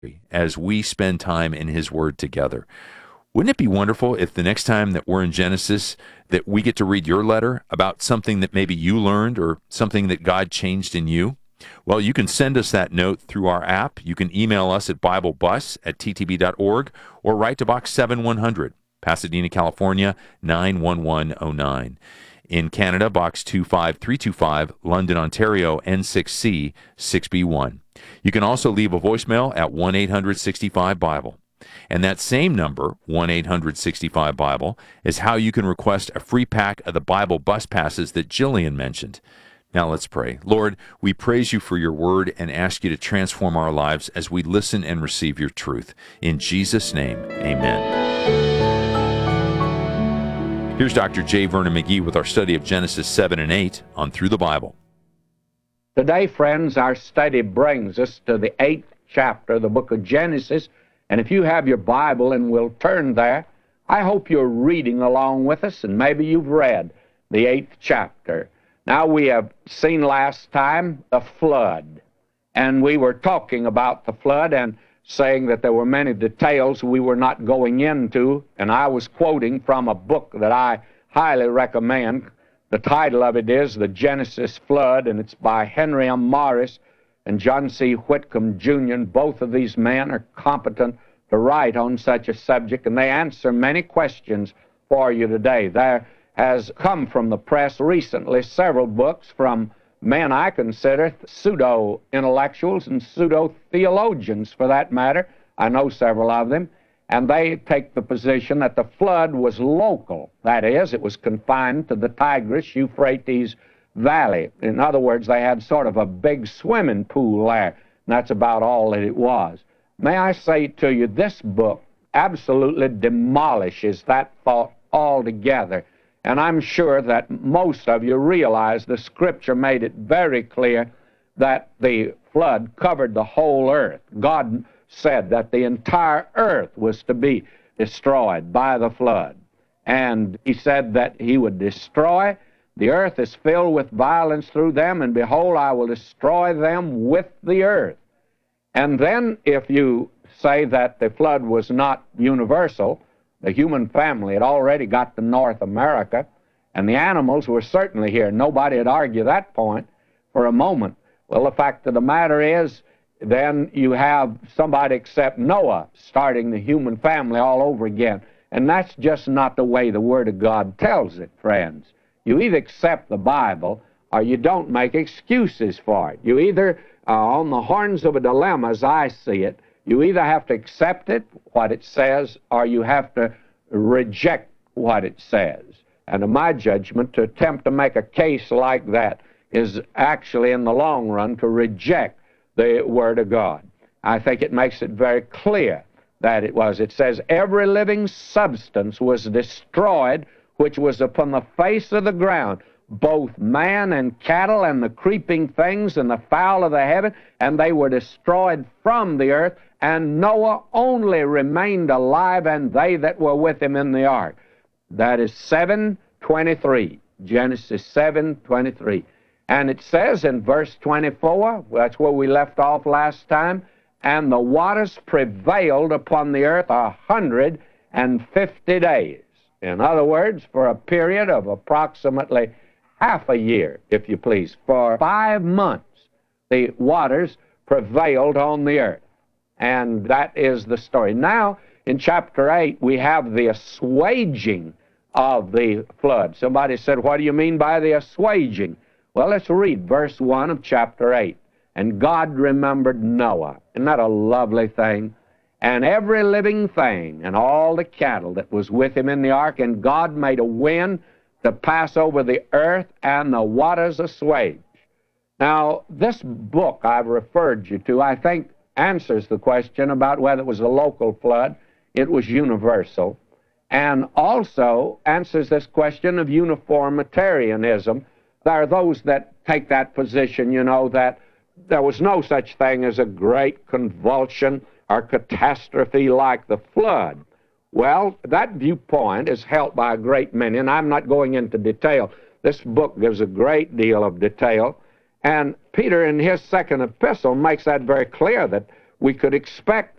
as we spend time in His Word together. Wouldn't it be wonderful if the next time that we're in Genesis that we get to read your letter about something that maybe you learned or something that God changed in you? Well, you can send us that note through our app. You can email us at BibleBus@ttb.org or write to Box 7100, Pasadena, California, 91109. In Canada, Box 25325, London, Ontario, N6C 6B1. You can also leave a voicemail at 1-800-65-BIBLE. And that same number, 1-800-65-BIBLE, is how you can request a free pack of the Bible bus passes that Jillian mentioned. Now let's pray. Lord, we praise you for your word and ask you to transform our lives as we listen and receive your truth. In Jesus' name, amen. Here's Dr. J. Vernon McGee with our study of Genesis 7 and 8 on Through the Bible. Today, friends, our study brings us to the 8th chapter of the book of Genesis. And if you have your Bible and will turn there, I hope you're reading along with us, and maybe you've read the 8th chapter. Now, we have seen last time the flood, and we were talking about the flood and saying that there were many details we were not going into, and I was quoting from a book that I highly recommend. The title of it is The Genesis Flood, and it's by Henry M. Morris and John C. Whitcomb, Jr. And both of these men are competent to write on such a subject, and they answer many questions for you today. There has come from the press recently several books from men I consider pseudo-intellectuals and pseudo-theologians, for that matter. I know several of them, and they take the position that the flood was local. That is, it was confined to the Tigris-Euphrates Valley. In other words, they had sort of a big swimming pool there, and that's about all that it was. May I say to you, this book absolutely demolishes that thought altogether. And I'm sure that most of you realize the Scripture made it very clear that the flood covered the whole earth. God said that the entire earth was to be destroyed by the flood. And He said that He would destroy. The earth is filled with violence through them, and behold, I will destroy them with the earth. And then if you say that the flood was not universal, the human family had already got to North America, and the animals were certainly here. Nobody would argue that point for a moment. Well, the fact of the matter is, then you have somebody except Noah starting the human family all over again. And that's just not the way the Word of God tells it, friends. You either accept the Bible or you don't make excuses for it. You either are on the horns of a dilemma, as I see it. You either have to accept it, what it says, or you have to reject what it says. And in my judgment, to attempt to make a case like that is actually, in the long run, to reject the Word of God. I think it makes it very clear that it was. It says, every living substance was destroyed which was upon the face of the ground, both man and cattle and the creeping things and the fowl of the heaven, and they were destroyed from the earth, and Noah only remained alive, and they that were with him in the ark. That is 7:23, Genesis 7:23. And it says in verse 24, that's where we left off last time, and the waters prevailed upon the earth 150 days. In other words, for a period of approximately half a year, if you please. For 5 months, the waters prevailed on the earth. And that is the story. Now, in chapter 8, we have the assuaging of the flood. Somebody said, what do you mean by the assuaging? Well, let's read verse 1 of chapter 8. And God remembered Noah. Isn't that a lovely thing? And every living thing, and all the cattle that was with him in the ark, and God made a wind to pass over the earth, and the waters assuaged. Now, this book I've referred you to, I think, answers the question about whether it was a local flood. It was universal. And also answers this question of uniformitarianism. There are those that take that position, you know, that there was no such thing as a great convulsion or catastrophe like the flood. Well, that viewpoint is held by a great many, and I'm not going into detail. This book gives a great deal of detail, and Peter in his second epistle makes that very clear, that we could expect